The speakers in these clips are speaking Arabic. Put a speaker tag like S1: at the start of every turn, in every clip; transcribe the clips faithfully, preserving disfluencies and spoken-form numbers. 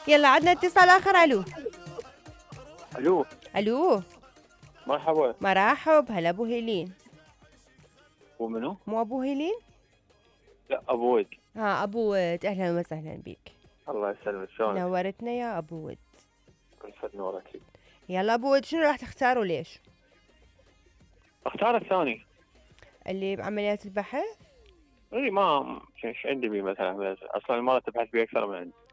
S1: يلا عندنا اتصال آخر. ألو
S2: الو
S1: ألو
S2: مرحبا.
S1: مرحب. هلا أبو هيلين.
S2: ومنو؟
S1: مو أبو هيلين؟
S2: لا ابو ود.
S1: ها أبو ود، أهلا وسهلا بك.
S2: الله يسلمك، شلونك؟
S1: نورتنا يا أبو ود.
S2: كل فد نورك.
S1: يلا أبو ود، شنو راح تختار وليش؟
S2: اختار الثاني.
S1: اللي بعمليات البحث؟
S2: اي ما ايش عندي بيه مثلا، اصلا المرة تبحث بيه اكثر من عندي.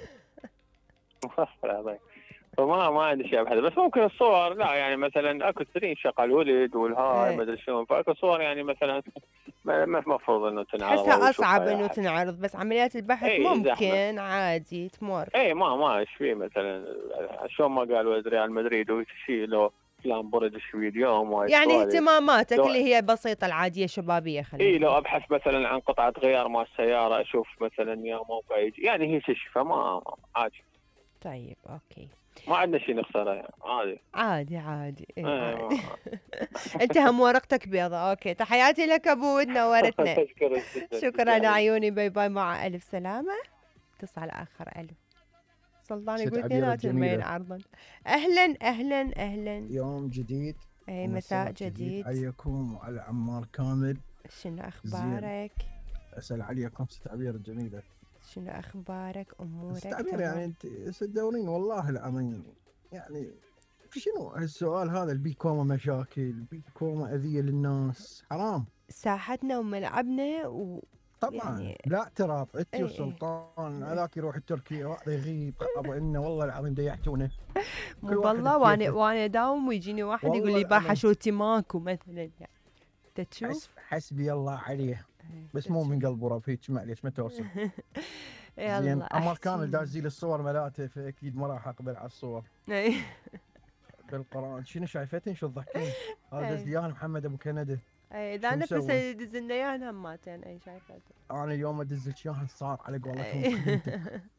S2: فما ما عندي شيء ابحث، بس ممكن الصور لا يعني مثلا اكو كثيرين شغل ولد والهاي ما ادري شلون، فاكو صور يعني مثلا ما المفروض انه تنعرض.
S1: تحسها أصعب إنه تنعرض، بس عمليات البحث
S2: اي
S1: ممكن
S2: زحمة.
S1: عادي تمر.
S2: اي ما ما ايش فيه مثلا، شلون ما قالوا ريال مدريد وشي لو فلان برد شوي اليوم وهاي
S1: يعني
S2: السوالف.
S1: اهتماماتك
S2: لو
S1: اللي هي بسيطة العادية شبابية خلينا
S2: اي
S1: نقول.
S2: لو ابحث مثلا عن قطعة غيار مال السيارة اشوف مثلا يا موقع يجي يعني هي شيء، فما عادي.
S1: طيب اوكي،
S2: ما عندنا شيء نخسره يعني عادي.
S1: عادي عادي ايه
S2: ايه
S1: عادي.
S2: ما-
S1: انت هم ورقتك بيضة. اوكي، تحياتي لك ابو ود، نورتنا.
S2: اشكرك جدا.
S1: شكرا عيوني، باي باي، مع الف سلامة. اتصال اخر. الو سلطان
S3: ست
S1: يقول
S3: عبير
S1: اثنيناتهم مين
S3: الجميلة،
S1: عرضا. اهلا اهلا اهلا.
S3: يوم جديد
S1: اي مساء
S3: ومساء
S1: جديد.
S3: عليكم وعلى عمار كامل.
S1: شنو
S3: زين،
S1: اخبارك؟
S3: اسال عليكم ست عبير الجميلة.
S1: شنو اخبارك؟
S3: ست
S1: امورك
S3: عبير
S1: تمام؟
S3: يعني انت تدورين والله العظيم يعني شنو هالسؤال هذا؟ البيكوما مشاكل، بيكوما اذية للناس، حرام.
S1: ساحتنا وملعبنا و
S3: طبعا
S1: يعني
S3: لا اعتراف انت
S1: ايه ايه
S3: والسلطان،
S1: ايه.
S3: هذاك يروح تركيا وهذا يغيب، ابو انه والله العظيم ضيعتونا.
S1: مو
S3: كل واحد
S1: بالله، وانا
S3: بكيفه
S1: وانا داوم ويجيني واحد يقول
S3: والله
S1: لي باحة
S3: العظيم.
S1: شوتي ماكو مثلا يعني. تشوف؟
S3: حسب حسبي الله عليه،
S1: ايه
S3: بس مو
S1: تشوف.
S3: من قلبه رفيج، معليش ما توصل. زين،
S1: يلا
S3: عمر
S1: احكي
S3: كامل دا
S1: لي.
S3: تزيل الصور ملاته، فاكيد ما راح اقبل على الصور
S1: ايه
S3: بالقران. شنو شايفتين شو تضحكين؟ هذا دز
S1: ايه
S3: لي إياه محمد ابو كندا.
S1: ايه، اذا
S3: شو
S1: نفس
S3: مسوي؟
S1: يدز لنا اياها هماتين. اي شايفته.
S3: انا اليوم ادز لك اياها صار على قولتهم
S1: ايه.
S3: بخدمتك.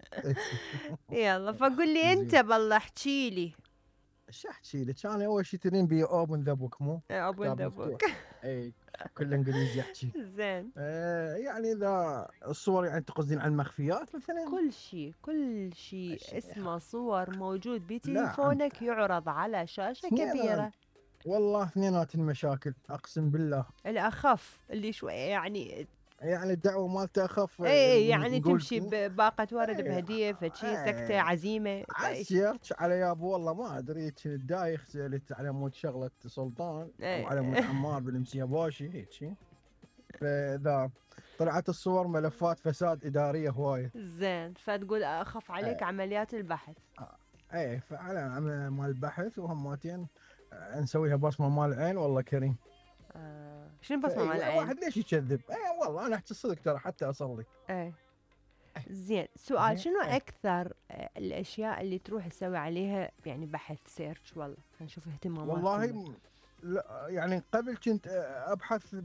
S1: يلا فقول لي انت
S3: زين،
S1: بالله، احكي لي.
S3: ايش احكي لك؟ انا اول شيء ترين بي اوبن ذا بوك، مو
S1: ابو
S3: كتاب
S1: ندبك.
S3: مفتوح. اي كل انجليزي احكي.
S1: زين.
S3: آه يعني اذا الصور يعني تقصدين عن المخفيات مثلا.
S1: كل شيء كل شيء
S3: أش-
S1: اسمه صور موجود
S3: لا عم
S1: بتليفونك يعرض على شاشة
S3: اثنين،
S1: كبيرة.
S3: والله اثنينات المشاكل اقسم بالله.
S1: الأخف اللي شوي يعني.
S3: يعني الدعوة مالته أخف،
S1: اي يعني
S3: نقول
S1: تمشي بباقة ورد
S3: ايه
S1: بهدية فشي سكتة
S3: ايه
S1: عزيمة بايش.
S3: عسيرت على يابو، والله ما ادري دايخ سالت على مود شغلة سلطان او على مود
S1: اي.
S3: عمار بالمسيا باشي هيك شي. فذا طلعت الصور ملفات فساد إدارية هواية.
S1: زين، فتقول اخف عليك
S3: ايه
S1: عمليات البحث.
S3: ايه فعلى عمل مال البحث وهماتين آه، نسويها بصمة مال العين والله كريم.
S1: آه. شنو بصمة مع
S3: فايوه
S1: العين؟
S3: واحد ليش يكذب؟ ايه والله انا احكي الصدق ترى حتى اصلي.
S1: اي. زين، سؤال،
S3: زين
S1: شنو
S3: ايه
S1: اكثر آه، الاشياء اللي تروح تسوي عليها يعني بحث سيرش؟ والله خلينا نشوف اهتماماتكم.
S3: والله م- لا يعني قبل كنت ابحث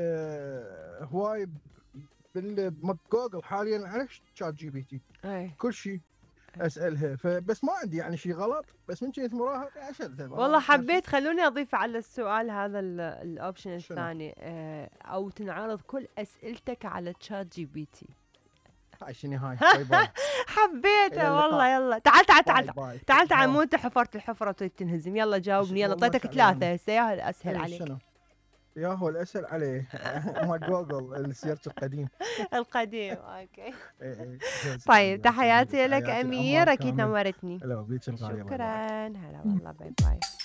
S3: بهواي بجوجل، حاليا على شات جي بي تي
S1: اي.
S3: كل شيء
S1: أي.
S3: اسالها، فبس ما عندي يعني شيء غلط، بس من كنت مراهق اشذب
S1: والله
S3: عرفت نفسي.
S1: حبيت، خلوني اضيف على السؤال هذا ال- الاوبشن
S3: شنو؟
S1: الثاني، آه، او تنعرض كل اسئلتك على تشات جي بي تي.
S3: هاي شنو هاي؟ باي باي، الى
S1: حبيته والله.
S3: اللقاء.
S1: يلا تعال تعال تعال
S3: باي باي.
S1: تعال تعال،
S3: ها
S1: مو انت حفرت الحفرة وتريد تنهزم. يلا
S3: ش-
S1: جاوبني، يلا
S3: والله
S1: اعطيتك
S3: ايش علي انا؟
S1: ثلاثة هسه، يا الاسهل
S3: ايه
S1: عليك.
S3: شنو؟ يا هو الاسئل عليه ما جوجل السيرش القديم.
S1: القديم. اوكي.
S3: ايه ايه جوز
S1: طيب
S3: حبيبي،
S1: تحياتي لك
S3: تحياتي العمار
S1: امير، اكيد
S3: كامل.
S1: نورتني.
S3: لا بيك الغالي، باي باي.
S1: شكرا، هلا والله، باي باي.